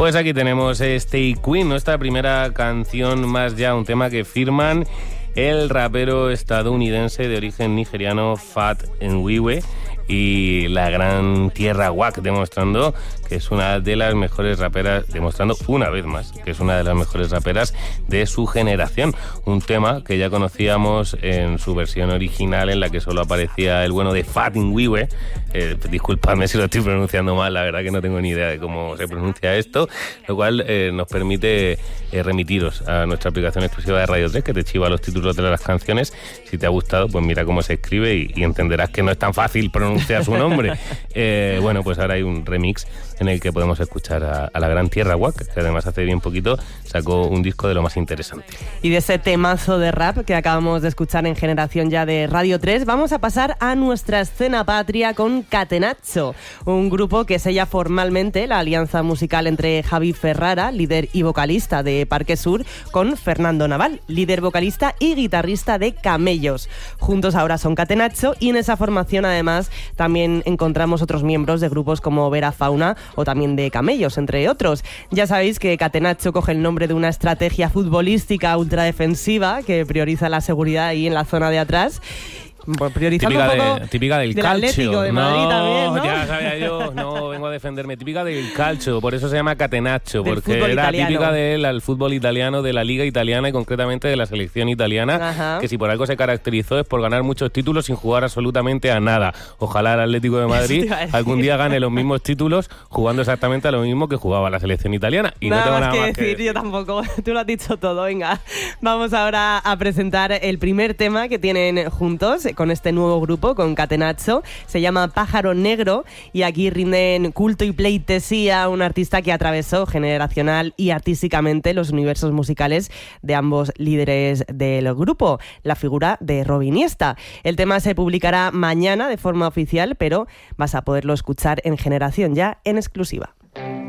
Pues aquí tenemos Stay Queen, nuestra primera canción, más ya un tema que firman el rapero estadounidense de origen nigeriano Fat Nwiwe y la gran Tierra Whack, demostrando que es una de las mejores raperas, demostrando una vez más que es una de las mejores raperas de su generación. Un tema que ya conocíamos en su versión original, en la que solo aparecía el bueno de Fat Nwiwe. Disculpadme si lo estoy pronunciando mal, la verdad que no tengo ni idea de cómo se pronuncia esto, lo cual nos permite remitiros a nuestra aplicación exclusiva de Radio 3, que te chiva los títulos de las canciones. Si te ha gustado, pues mira cómo se escribe y entenderás que no es tan fácil pronunciar su nombre. Bueno, pues ahora hay un remix en el que podemos escuchar a la gran Tierra Whack, que además hace bien poquito sacó un disco de lo más interesante. Y de ese temazo de rap que acabamos de escuchar en Generación Ya de Radio 3, vamos a pasar a nuestra escena patria con Catenaccio, un grupo que sella formalmente la alianza musical entre Javi Ferrara, líder y vocalista de Parque Sur, con Fernando Naval, líder, vocalista y guitarrista de Camellos. Juntos ahora son Catenaccio, y en esa formación además también encontramos otros miembros de grupos como Vera Fauna o también de Camellos, entre otros. Ya sabéis que Catenaccio coge el nombre de una estrategia futbolística ultradefensiva que prioriza la seguridad ahí en la zona de atrás. Priorizando típica del calcio. Atlético de Madrid también, ¿no? Ya sabía yo, no vengo a defenderme. Típica del calcio, por eso se llama Catenaccio, porque era italiano. Típica del fútbol italiano, de la liga italiana y concretamente de la selección italiana. Ajá. Que si por algo se caracterizó es por ganar muchos títulos sin jugar absolutamente a nada. Ojalá el Atlético de Madrid algún día gane los mismos títulos jugando exactamente a lo mismo que jugaba la selección italiana. Y nada no tengo más nada que más decir, yo tampoco. Tú lo has dicho todo, venga. Vamos ahora a presentar el primer tema que tienen juntos con este nuevo grupo, con Catenaccio. Se llama Pájaro Negro, y aquí rinden culto y pleitesía a un artista que atravesó generacional y artísticamente los universos musicales de ambos líderes del grupo, la figura de Robin Iniesta. El tema se publicará mañana de forma oficial, pero vas a poderlo escuchar en Generación Ya en exclusiva.